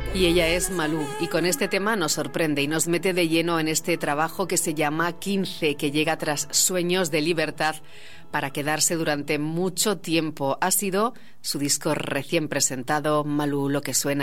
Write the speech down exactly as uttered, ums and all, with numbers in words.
Y ella es Malú, y con este tema nos sorprende y nos mete de lleno en este trabajo que se llama quince, que llega tras Sueños de Libertad para quedarse durante mucho tiempo. Ha sido su disco recién presentado, Malú, lo que suena.